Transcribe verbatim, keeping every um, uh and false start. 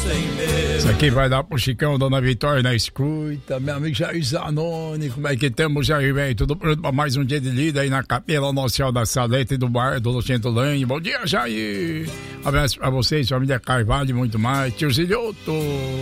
Isso aqui vai dar pro Chicão, Dona Vitória na escuta. Meu amigo Jair Zanoni, como é que estamos, Jair, velho? Tudo pronto pra mais um dia de lida aí na Capela Nossa Senhora da Salete do bar do Luciano Lange. Bom dia, Jair! Abraço pra vocês, família Carvalho e muito mais. Tio Zilhoto!